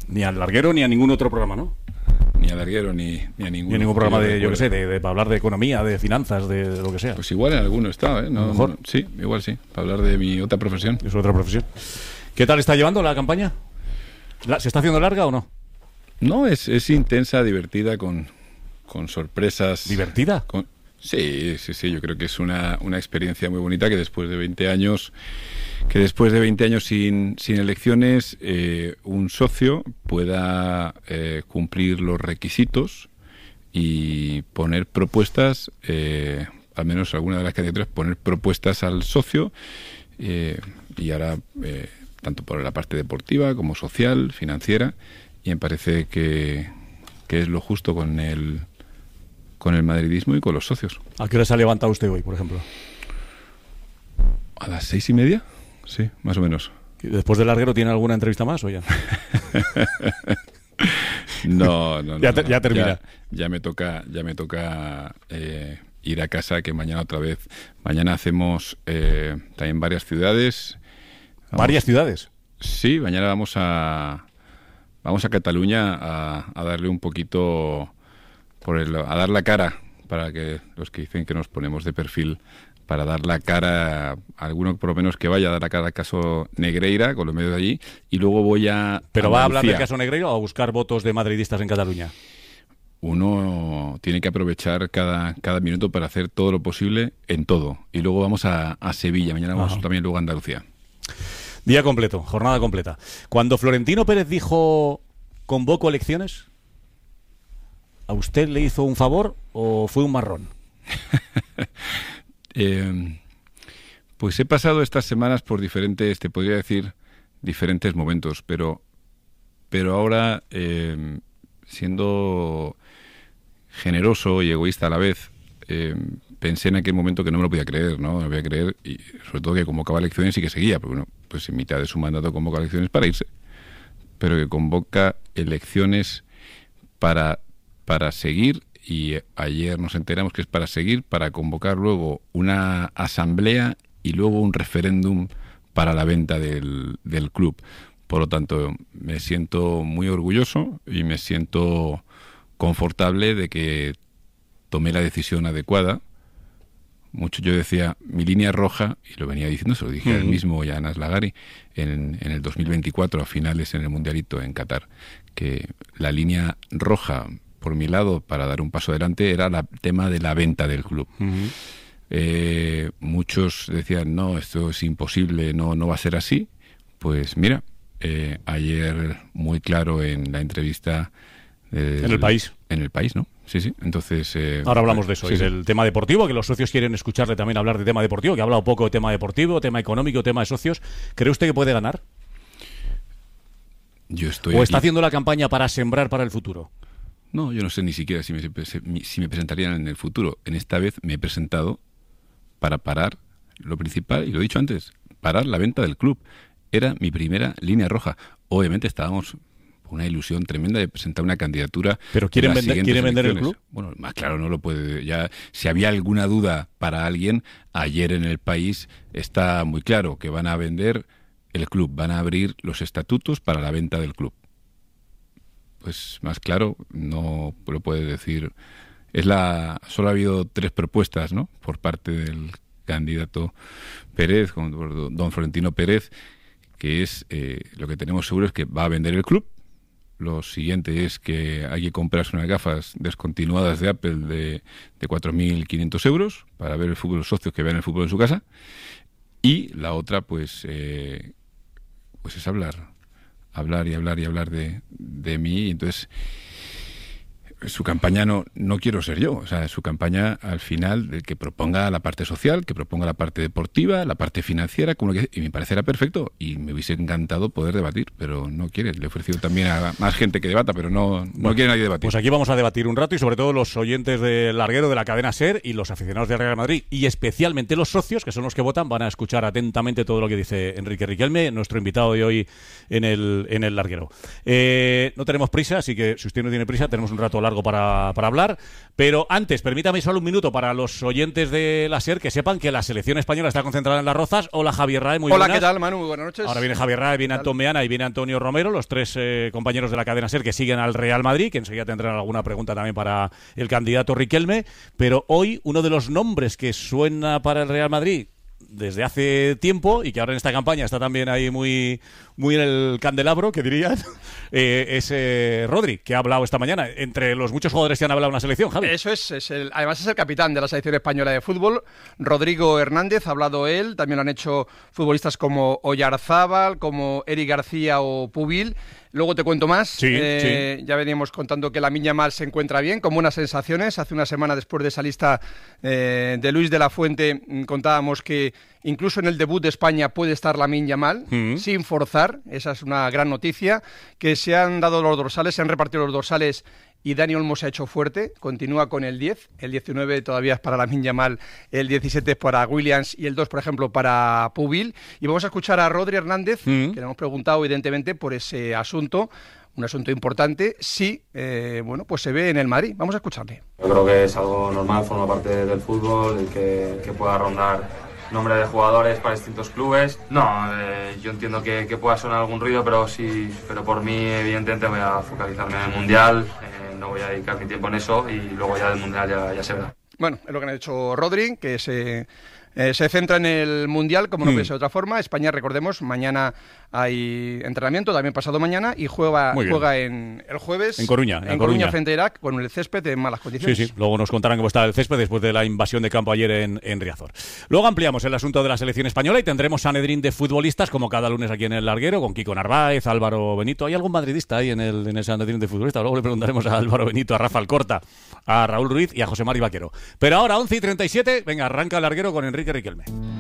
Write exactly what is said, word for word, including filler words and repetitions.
Ni al Larguero ni a ningún otro programa, ¿no? Ni al Larguero ni, ni a ningún, ni a ningún programa de, yo que qué sé, de, de, para hablar de economía, de finanzas, de, de lo que sea. Pues igual en alguno está, ¿eh? No, a lo mejor. No, sí, igual sí, para hablar de mi otra profesión. Es otra profesión. ¿Qué tal está llevando la campaña? ¿Se está haciendo larga o no? No, es, es intensa, divertida, con, con sorpresas. ¿Divertida? Con, sí, sí, sí, yo creo que es una, una experiencia muy bonita que después de veinte años, que después de veinte años sin, sin elecciones, eh, un socio pueda eh, cumplir los requisitos y poner propuestas, eh, al menos alguna de las candidaturas, poner propuestas al socio eh, y ahora... Eh, tanto por la parte deportiva como social, financiera, y me parece que, que es lo justo con el con el madridismo y con los socios. ¿A qué hora se ha levantado usted hoy, por ejemplo? ¿A las seis y media? Sí, más o menos. ¿Después del Larguero tiene alguna entrevista más o ya? no, no, no. Ya, te, ya no. termina. Ya, ya me toca, ya me toca eh, ir a casa, que mañana otra vez. Mañana hacemos eh, también varias ciudades. Vamos, ¿varias ciudades? Sí, mañana vamos a vamos a Cataluña a, a darle un poquito por el, a dar la cara, para que los que dicen que nos ponemos de perfil, para dar la cara a alguno por lo menos que vaya a dar la cara al caso Negreira con los medios de allí, y luego voy a ¿Pero a va a hablar del caso Negreira o a buscar votos de madridistas en Cataluña? Uno tiene que aprovechar cada, cada minuto para hacer todo lo posible en todo, y luego vamos a, a Sevilla, mañana vamos Ajá. también luego a Andalucía. Día completo, jornada completa. Cuando Florentino Pérez dijo convoco elecciones, ¿a usted le hizo un favor o fue un marrón? eh, pues he pasado estas semanas por diferentes, te podría decir, diferentes momentos, pero, pero ahora, eh, siendo generoso y egoísta a la vez, eh, pensé en aquel momento que no me lo podía creer, ¿no? No me podía creer, y sobre todo que convocaba elecciones y que seguía, porque bueno, pues en mitad de su mandato convoca elecciones para irse, pero que convoca elecciones para, para seguir, y ayer nos enteramos que es para seguir, para convocar luego una asamblea y luego un referéndum para la venta del, del club. Por lo tanto, me siento muy orgulloso y me siento confortable de que tomé la decisión adecuada. Mucho yo decía, mi línea roja, y lo venía diciendo, se lo dije uh-huh. él mismo y a Anas Lagari en, en el dos mil veinticuatro, a finales en el Mundialito en Qatar, que la línea roja, por mi lado, para dar un paso adelante, era el tema de la venta del club. Uh-huh. Eh, muchos decían, no, esto es imposible, no, no va a ser así. Pues mira, eh, ayer muy claro en la entrevista... Del, en el país. En el país, ¿no? Sí, sí. Entonces... Eh, Ahora hablamos de eso, sí, y sí. del tema deportivo, que los socios quieren escucharle también hablar de tema deportivo, que ha hablado poco de tema deportivo, tema económico, tema de socios. ¿Cree usted que puede ganar? Yo estoy ¿O aquí. está haciendo la campaña para sembrar para el futuro? No, yo no sé ni siquiera si me, si me presentarían en el futuro. En esta vez me he presentado para parar lo principal, y lo he dicho antes, parar la venta del club. Era mi primera línea roja. Obviamente estábamos... una ilusión tremenda de presentar una candidatura. ¿Pero quieren vender, ¿quieren vender el club? Bueno, más claro no lo puede. Ya, si había alguna duda para alguien, ayer en El País está muy claro que van a vender el club, van a abrir los estatutos para la venta del club. Pues más claro no lo puede decir. Es la solo ha habido tres propuestas, ¿no? Por parte del candidato Pérez, don Florentino Pérez, que es eh, lo que tenemos seguro es que va a vender el club. Lo siguiente es que hay que comprarse unas gafas descontinuadas de Apple de, de cuatro mil quinientos euros para ver el fútbol, los socios que vean el fútbol en su casa. Y la otra, pues, eh, pues es hablar, hablar y hablar y hablar de, de mí. Y entonces, su campaña no, no quiero ser yo. O sea, su campaña, al final, de que proponga la parte social, que proponga la parte deportiva, la parte financiera, como que, y me parecerá perfecto. Y me hubiese encantado poder debatir, pero no quiere. Le he ofrecido también a más gente que debata, pero no, no bueno, quiere nadie debatir. Pues aquí vamos a debatir un rato, y sobre todo los oyentes del Larguero, de la cadena SER, y los aficionados del Real Madrid, y especialmente los socios, que son los que votan, van a escuchar atentamente todo lo que dice Enrique Riquelme, nuestro invitado de hoy en el, en el Larguero. Eh, no tenemos prisa, así que si usted no tiene prisa, tenemos un rato largo largo para, para hablar. Pero antes, permítame solo un minuto para los oyentes de la SER que sepan que la selección española está concentrada en Las Rozas. Hola, Javier Rae, muy Hola, buenas. ¿qué tal, Manu? Muy buenas noches. Ahora viene Javier Rae, viene Antón Meana y viene Antonio Romero, los tres eh, compañeros de la cadena SER que siguen al Real Madrid, que enseguida tendrán alguna pregunta también para el candidato Riquelme. Pero hoy uno de los nombres que suena para el Real Madrid desde hace tiempo y que ahora en esta campaña está también ahí muy, muy en el candelabro, que dirían, eh, es eh, Rodri, que ha hablado esta mañana, entre los muchos jugadores que han hablado en la selección, Javi. Eso es, es el, además es el capitán de la selección española de fútbol, Rodrigo Hernández, ha hablado él, también lo han hecho futbolistas como Oyarzábal, como Eric García o Pubil. Luego te cuento más. Sí, eh, sí. Ya veníamos contando que Lamine Yamal se encuentra bien, con buenas sensaciones. Hace una semana después de esa lista eh, de Luis de la Fuente contábamos que incluso en el debut de España puede estar Lamine Yamal, mm. sin forzar. Esa es una gran noticia. Que se han dado los dorsales, se han repartido los dorsales y Dani Olmo se ha hecho fuerte, continúa con el diez, el diecinueve todavía es para Lamine Yamal, el diecisiete es para Williams y el dos, por ejemplo, para Pubil. Y vamos a escuchar a Rodri Hernández, mm. que le hemos preguntado evidentemente por ese asunto, un asunto importante, si eh, bueno, pues se ve en el Madrid. Vamos a escucharle. Yo creo que es algo normal, forma parte del fútbol, el que, que pueda rondar nombre de jugadores para distintos clubes. No, eh, yo entiendo que, que pueda sonar algún ruido, pero sí, pero por mí evidentemente voy a focalizarme en el Mundial, eh, no voy a dedicar mi tiempo en eso y luego ya del Mundial ya, ya se verá. Bueno, es lo que ha dicho Rodri, que se, eh, se centra en el Mundial, como no puede ser de otra forma. España, recordemos, mañana hay entrenamiento, también pasado mañana, y juega, juega en el jueves en Coruña, en, en Coruña, Coruña frente a Irak, con el césped en malas condiciones. Sí, sí, luego nos contarán cómo está el césped después de la invasión de campo ayer en, en Riazor. Luego ampliamos el asunto de la selección española y tendremos Sanedrín de futbolistas, como cada lunes aquí en el Larguero, con Kiko Narváez, Álvaro Benito. ¿Hay algún madridista ahí en el, en el Sanedrín de futbolistas? Luego le preguntaremos a Álvaro Benito, a Rafa Alcorta, a Raúl Ruiz y a José Mari Vaquero. Pero ahora, once y treinta y siete, venga, arranca el Larguero con Enrique Riquelme.